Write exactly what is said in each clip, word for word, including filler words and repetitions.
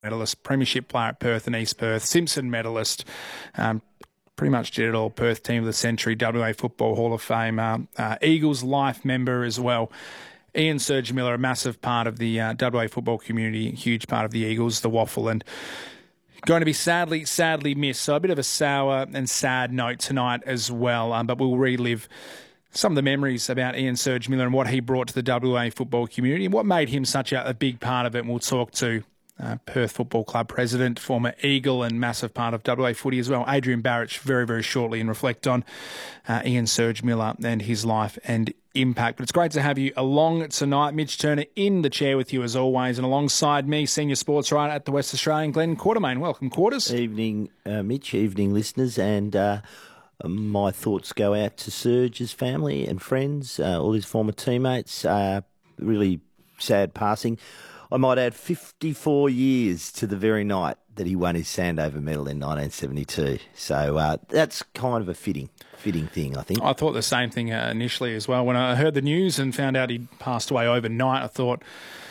medalist, premiership player at Perth and East Perth, Simpson medalist, um, pretty much did it all, Perth Team of the Century, W A Football Hall of Famer, uh, Eagles Life member as well. Ian Serge Miller, a massive part of the uh, W A football community, a huge part of the Eagles, the Waffle, and going to be sadly, sadly missed. So a bit of a sour and sad note tonight as well, um, but we'll relive some of the memories about Ian Serge Miller and what he brought to the W A football community and what made him such a, a big part of it. And we'll talk to uh, Perth Football Club president, former Eagle and massive part of W A footy as well, Adrian Barich, very, very shortly, and reflect on uh, Ian Serge Miller and his life and impact. But it's great to have you along tonight. Mitch Turner in the chair with you as always, and alongside me, senior sports writer at the West Australian, Glenn Quartermain. Welcome, Quarters. Evening, uh, Mitch. Evening, listeners. And uh, my thoughts go out to Serge's family and friends, uh, all his former teammates. Uh, really sad passing. I might add fifty-four years to the very night that he won his Sandover medal in nineteen seventy-two. So uh, that's kind of a fitting fitting thing, I think. I thought the same thing uh, initially as well. When I heard the news and found out he'd passed away overnight, I thought,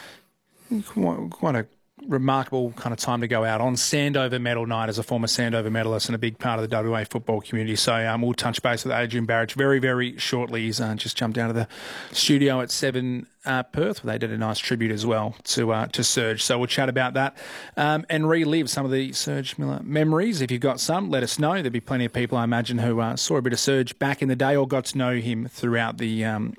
quite, quite a remarkable kind of time to go out on Sandover medal night as a former Sandover medalist and a big part of the W A football community. So um, we'll touch base with Adrian Barich very, very shortly. He's uh, just jumped out of the studio at seven uh, Perth, where they did a nice tribute as well to uh, to Serge. So we'll chat about that um, and relive some of the Serge Miller memories. If you've got some, let us know. There'll be plenty of people, I imagine, who uh, saw a bit of Serge back in the day or got to know him throughout the um,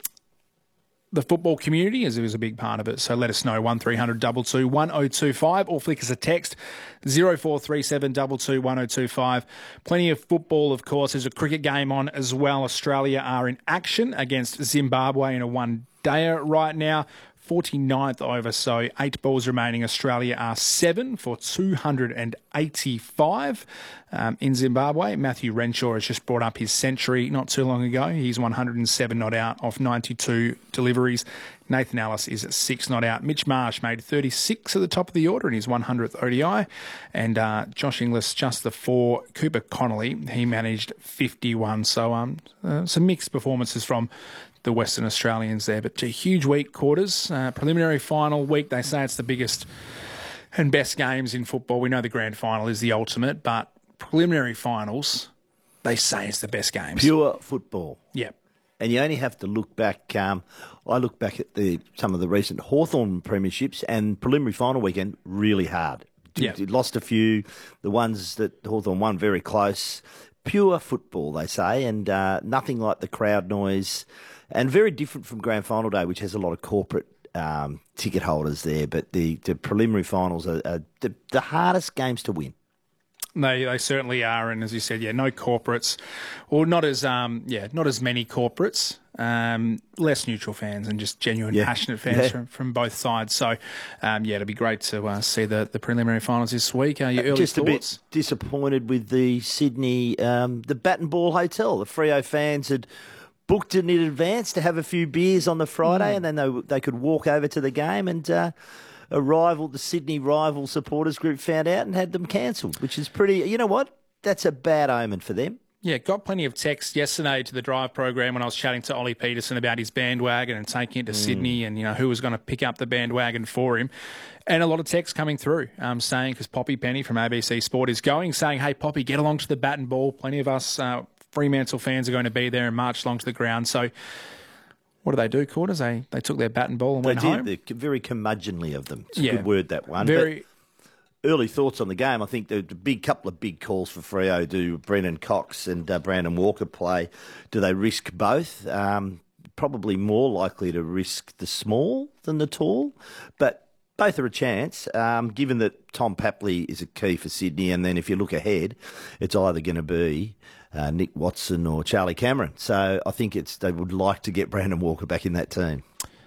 the football community, as it was a big part of it. So let us know, one three hundred two two one oh two five, or flick us a text, zero four three seven two two one oh two five. Plenty of football, of course. There's a cricket game on as well. Australia are in action against Zimbabwe in a one-dayer right now. forty-ninth over, so eight balls remaining. Australia are seven for two hundred eighty-five um, in Zimbabwe. Matthew Renshaw has just brought up his century not too long ago. He's one hundred seven not out off ninety-two deliveries. Nathan Ellis is at six not out. Mitch Marsh made thirty-six at the top of the order in his one hundredth O D I. And uh, Josh Inglis just the four. Cooper Connolly, he managed fifty-one. So um, uh, some mixed performances from the Western Australians there. But a huge week, Quarters. Uh, preliminary final week, they say it's the biggest and best games in football. We know the grand final is the ultimate, but preliminary finals, they say it's the best games. Pure football. Yeah. And you only have to look back. Um, I look back at the some of the recent Hawthorn premierships, and preliminary final weekend, really hard. Yeah. Lost a few. The ones that Hawthorn won, very close. Pure football, they say, and uh, nothing like the crowd noise. And very different from Grand Final Day, which has a lot of corporate um, ticket holders there. But the, the preliminary finals are, are the, the hardest games to win. They they certainly are, and as you said, yeah, no corporates, or not as um yeah not as many corporates, um less neutral fans and just genuine yeah. passionate fans yeah. from, from both sides. So um yeah, it'll be great to uh, see the, the preliminary finals this week. Uh, your early just thoughts? A bit disappointed with the Sydney um, the Bat and Ball Hotel. The Freo fans had booked it in advance to have a few beers on the Friday, mm. and then they they could walk over to the game and. Uh, A rival, the Sydney rival supporters group found out and had them cancelled, which is pretty, you know what? That's a bad omen for them. Yeah, got plenty of texts yesterday to the Drive program when I was chatting to Ollie Peterson about his bandwagon and taking it to mm. Sydney and, you know, who was going to pick up the bandwagon for him. And a lot of texts coming through um, saying, because Poppy Penny from A B C Sport is going, saying, hey, Poppy, get along to the Bat and Ball. Plenty of us uh, Fremantle fans are going to be there and march along to the ground. So what do they do, Quarters? They they took their bat and ball and they went did. home. They're very curmudgeonly of them. It's a yeah. good word, that one. Very. But early thoughts on the game. I think the, the big couple of big calls for Freo. Do Brennan Cox and uh, Brandon Walker play? Do they risk both? Um, probably more likely to risk the small than the tall, but both are a chance, um, given that Tom Papley is a key for Sydney, and then if you look ahead, it's either going to be uh, Nick Watson or Charlie Cameron. So I think it's they would like to get Brandon Walker back in that team.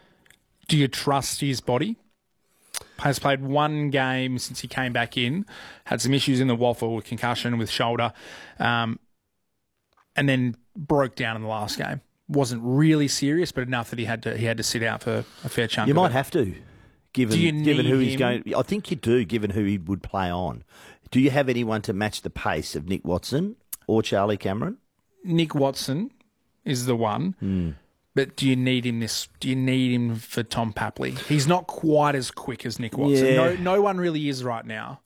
Do you trust his body? Has played one game since he came back in, had some issues in the waffle with concussion, with shoulder, um, and then broke down in the last game. Wasn't really serious, but enough that he had to he had to sit out for a fair chunk. You of might it. have to. Given, do you given need who he's him? going, I think you do. Given who he would play on, do you have anyone to match the pace of Nick Watson or Charlie Cameron? Nick Watson is the one, mm. But do you need him this? Do you need him for Tom Papley? He's not quite as quick as Nick Watson. Yeah. No, no one really is right now.